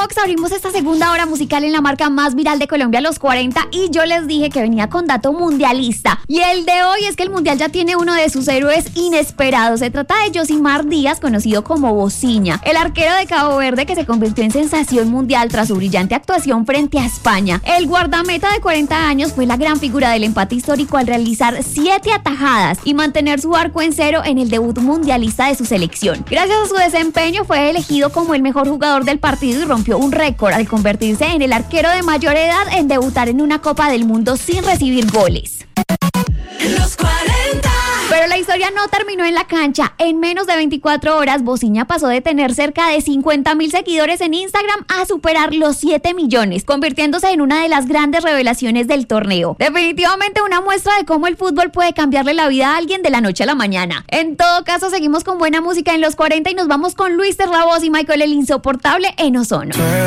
Fox abrimos esta segunda hora musical en la marca más viral de Colombia, Los 40, y yo les dije que venía con dato mundialista. Y el de hoy es que el mundial ya tiene uno de sus héroes inesperados. Se trata de Yosimar Díaz, conocido como Bociña, el arquero de Cabo Verde que se convirtió en sensación mundial tras su brillante actuación frente a España. El guardameta de 40 años fue la gran figura del empate histórico al realizar 7 atajadas y mantener su arco en cero en el debut mundialista de su selección. Gracias a su desempeño fue elegido como el mejor jugador del partido y rompió un récord al convertirse en el arquero de mayor edad en debutar en una Copa del Mundo sin recibir goles. Los 40. Pero la historia no terminó en la cancha. En menos de 24 horas, Bociña pasó de tener cerca de 50,000 seguidores en Instagram a superar los 7 millones, convirtiéndose en una de las grandes revelaciones del torneo. Definitivamente una muestra de cómo el fútbol puede cambiarle la vida a alguien de la noche a la mañana. En todo caso, seguimos con buena música en Los 40 y nos vamos con Luis Terravoz y Michael el Insoportable en Ozono.